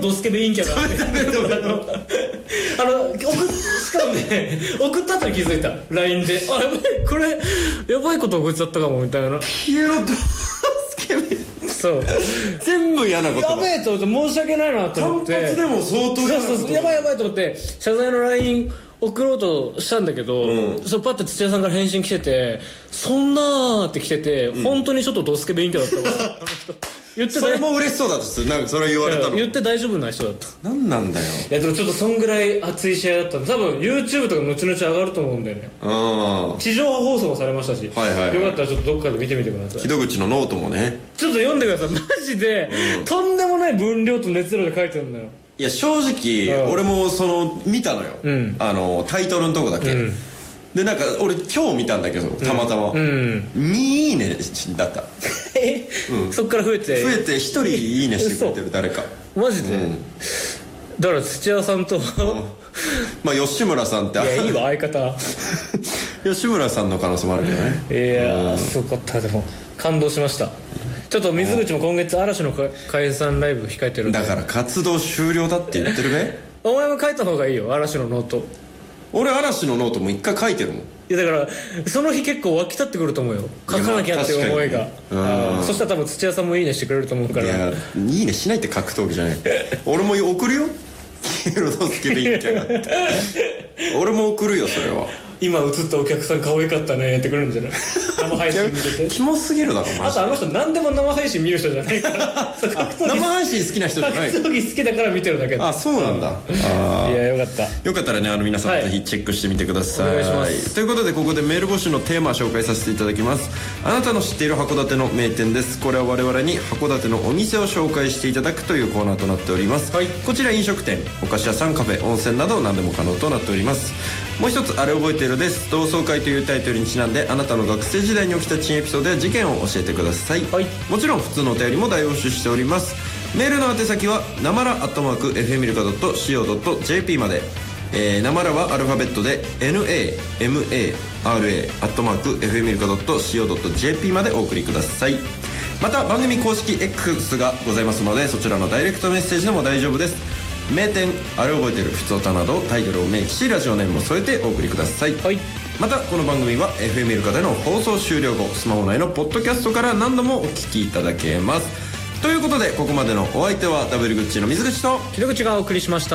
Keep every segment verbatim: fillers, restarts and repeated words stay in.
ドスケベ陰キャだってあの送しかもね送った後に気づいた ライン であやばいこれやばいこと送っちゃったかもみたいなピエロドスケベそう全部嫌なことやべえと思って申し訳ないなと思って単発でも相当嫌なことそうそうやばいやばいと思って謝罪の ライン 送ろうとしたんだけど、うん、そうパッて土屋さんから返信来ててそんなーって来てて、うん、本当にちょっとドスケベ陰キャだったわ言ってそれも嬉しそうだったっす。なんかそれ言われたの言って大丈夫な人だった。 何なんだよ。 いやでもちょっとそんぐらい熱い試合だったの。多分 YouTube とか後々上がると思うんだよね。ああ地上波放送もされましたし、はいはいはい、よかったらちょっとどっかで見てみてください。 木戸口のノートもねちょっと読んでください。マジで、うん、とんでもない分量と熱量で書いてるんだよ。 いや正直、うん、俺もその見たのよ、うん、あのタイトルのとこだけ、うん、でなんか俺今日見たんだけどたまたま、うんうん、にいいねだったえ、うん、そっから増えて増えてひとりいいねしてくれてる誰かマジで、うん、だから土屋さんと、うん、 まあ吉村さんっていやいいわ相方吉村さんの可能性もあるけどねいやー、うん、すごかった。でも感動しました。ちょっと水口も今月嵐の解散ライブ控えてるんでだから活動終了だって言ってるべお前も書いた方がいいよ嵐のノート。 俺嵐のノートも一回書いてるもん。いやだからその日結構湧き立ってくると思うよ書かなきゃっていう思いが、まあ、そしたら多分土屋さんもいいねしてくれると思うから。 いやいいねしないって格闘技じゃない俺も送るよヒーロードスケベ陰キャがって俺も送るよそれは。 今映ったお客さん可愛かったねってくるんじゃない生配信見ててキモすぎるだろマジで。 あとあの人何でも生配信見る人じゃないから生配信好きな人じゃない格闘技好きだから見てるだけ。 あそうなんだ、うん、あいやよかったよかったらねあの皆さん、はい、ぜひチェックしてみてください。お願いします。ということでここでメール募集のテーマを紹介させていただきます。あなたの知っている函館の名店です。これは我々に函館のお店を紹介していただくというコーナーとなっております、はい、こちら飲食店お菓子屋さんカフェ温泉など何でも可能となっております。もう一つあれ覚えてるです。同窓会というタイトルにちなんであなたの学生時代に起きた珍エピソードや事件を教えてください、はい、もちろん普通のお便りも大募集しております。メールの宛先はなまらアットマーク エフエム ミルカ ドット シーオー ドット ジェーピー まで、えー、なまらはアルファベットで ナマラ アットマーク エフエム ミルカ ドット シーオー ドット ジェーピー までお送りください。また番組公式 X がございますのでそちらのダイレクトメッセージでも大丈夫です。名店あれ覚えてるふつおたなどタイトルを明記しラジオネームを添えてお送りください、はい、またこの番組は エフエム ミルカでの放送終了後スマホ内のポッドキャストから何度もお聞きいただけます。ということでここまでのお相手はダブルグッチの水口と木戸口がお送りしました。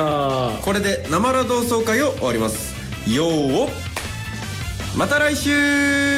これでなまら同窓会を終わります。よーまた来週。